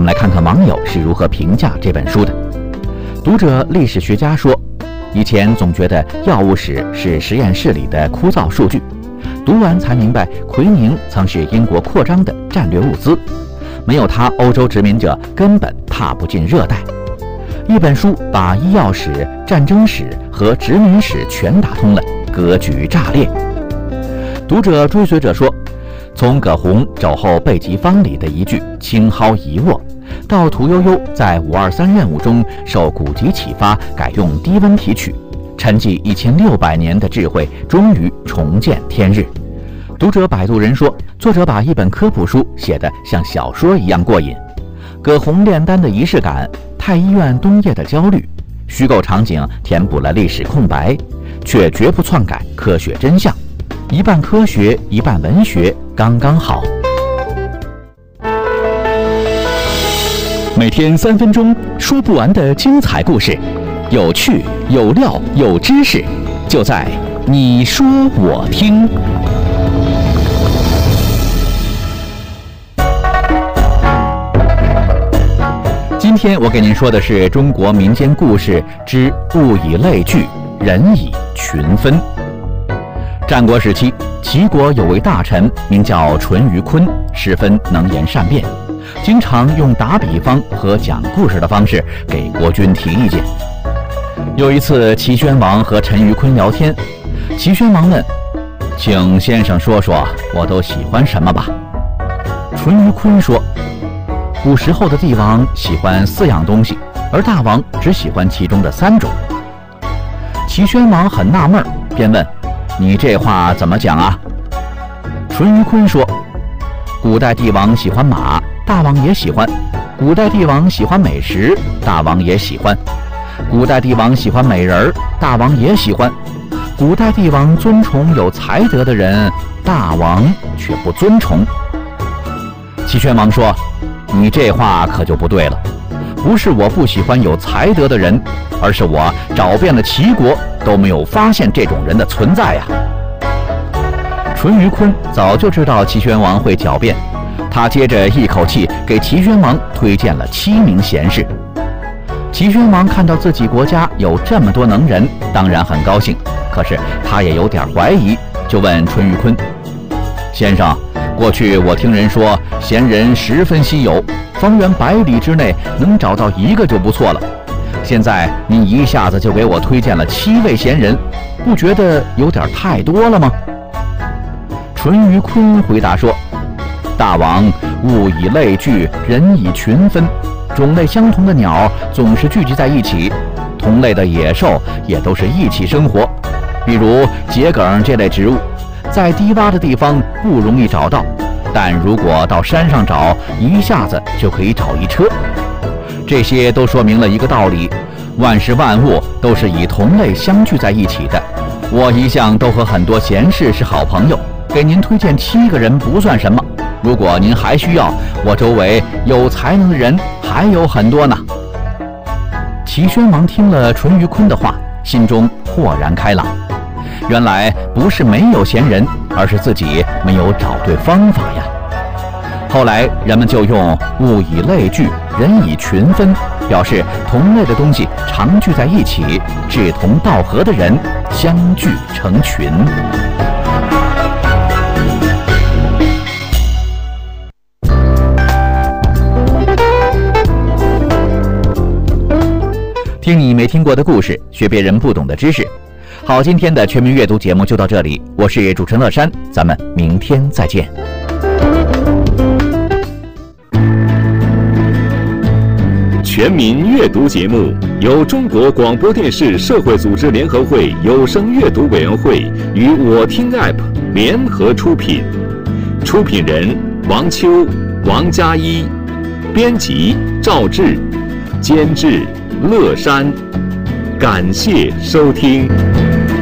来看看网友是如何评价这本书的。读者历史学家说，以前总觉得药物史是实验室里的枯燥数据，读完才明白奎宁曾是英国扩张的战略物资，没有它，欧洲殖民者根本踏不进热带。一本书把医药史、战争史和殖民史全打通了，格局炸裂。读者追随者说，从葛洪肘后备急方里的一句轻蒿一握，到屠呦呦在523任务中受古籍启发改用低温提取，沉寂1600年的智慧终于重见天日。读者摆渡人说，作者把一本科普书写得像小说一样过瘾，葛洪炼丹的仪式感，太医院冬夜的焦虑，虚构场景填补了历史空白，却绝不篡改科学真相，一半科学一半文学，刚刚好。每天3分钟，说不完的精彩故事，有趣有料有知识，就在你说我听。今天我给您说的是中国民间故事之物以类聚，人以群分。战国时期，齐国有位大臣名叫淳于髡，十分能言善辩，经常用打比方和讲故事的方式给国君提意见。有一次，齐宣王和淳于髡聊天，齐宣王问：“请先生说说，我都喜欢什么吧？”淳于髡说：“古时候的帝王喜欢4样东西，而大王只喜欢其中的3种。”齐宣王很纳闷，便问：“你这话怎么讲啊？”淳于髡说：“古代帝王喜欢马，大王也喜欢；古代帝王喜欢美食，大王也喜欢；古代帝王喜欢美人，大王也喜欢；古代帝王尊崇有才德的人，大王却不尊崇。”齐宣王说：“你这话可就不对了，不是我不喜欢有才德的人，而是我找遍了齐国都没有发现这种人的存在呀。”淳于髡早就知道齐宣王会狡辩，他接着一口气给齐宣王推荐了7名贤士。齐宣王看到自己国家有这么多能人，当然很高兴，可是他也有点怀疑，就问淳于髡：“先生，过去我听人说贤人十分稀有，方圆100里之内能找到1个就不错了。现在您一下子就给我推荐了7位贤人，不觉得有点太多了吗？”淳于髡回答说：“大王，物以类聚，人以群分。种类相同的鸟总是聚集在一起，同类的野兽也都是一起生活。比如桔梗这类植物，在低洼的地方不容易找到，但如果到山上找，一下子就可以找一车。这些都说明了一个道理：万事万物都是以同类相聚在一起的。我一向都和很多贤士是好朋友，给您推荐7个人不算什么。如果您还需要，我周围有才能的人还有很多呢。”齐宣王听了淳于髡的话，心中豁然开朗。原来不是没有贤人，而是自己没有找对方法呀。后来人们就用物以类聚，人以群分，表示同类的东西常聚在一起，志同道合的人相聚成群。听你没听过的故事，学别人不懂的知识。好，今天的全民阅读节目就到这里，我是主持人乐山，咱们明天再见。 全民阅读节目由中国广播电视社会组织联合会有声阅读委员会与我听 App 联合出品，出品人王秋、王佳一，编辑赵志，监制乐山。感谢收听。